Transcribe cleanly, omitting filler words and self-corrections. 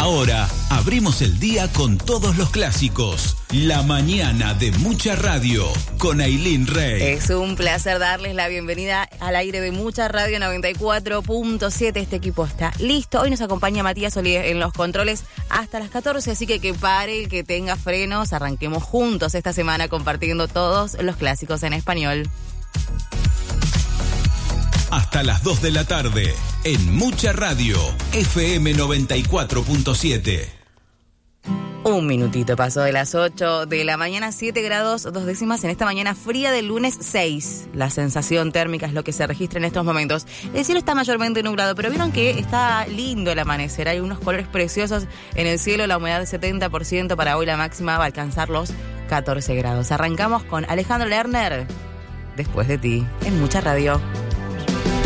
Ahora abrimos el día con todos los clásicos. La mañana de Mucha Radio con Ailín Rey. Es un placer darles la bienvenida al aire de Mucha Radio 94.7. Este equipo está listo. Hoy nos acompaña Matías Olí en los controles hasta las 14, así que pare el que tenga frenos. Arranquemos juntos esta semana compartiendo todos los clásicos en español. Hasta las 2 de la tarde en Mucha Radio, FM 94.7. Un minutito pasó de las 8 de la mañana, 7 grados 2 décimas en esta mañana fría del lunes 6. La sensación térmica es lo que se registra en estos momentos. El cielo está mayormente nublado, pero vieron que está lindo el amanecer. Hay unos colores preciosos en el cielo, la humedad de 70%. Para hoy la máxima va a alcanzar los 14 grados. Arrancamos con Alejandro Lerner, Después de ti, en Mucha Radio.